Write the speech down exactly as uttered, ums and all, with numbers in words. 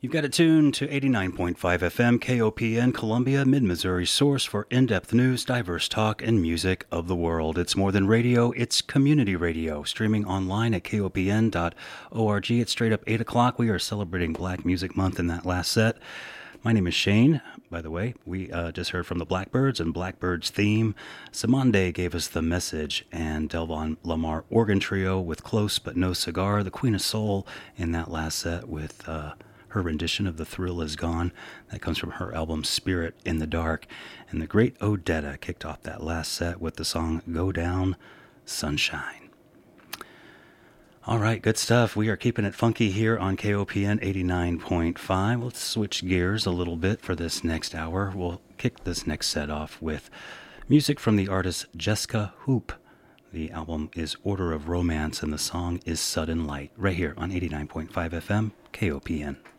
You've got it tuned to eighty-nine point five F M K O P N, Columbia, Mid-Missouri source for in-depth news, diverse talk, and music of the world. It's more than radio, it's community radio. Streaming online at K O P N dot org. It's straight up eight o'clock. We are celebrating Black Music Month in that last set. My name is Shane. By the way, we uh, just heard from the Blackbyrds and Blackbyrds theme. Simande gave us The Message, and Delvon Lamar Organ Trio with Close But No Cigar. The Queen of Soul in that last set with Uh, her rendition of The Thrill Is Gone. That comes from her album Spirit in the Dark. And the great Odetta kicked off that last set with the song Go Down, Sunshine. All right, good stuff. We are keeping it funky here on K O P N eighty-nine point five. Let's switch gears a little bit for this next hour. We'll kick this next set off with music from the artist Jessica Hoop. The album is Order of Romance, and the song is Sudden Light, right here on eighty-nine point five F M, K O P N.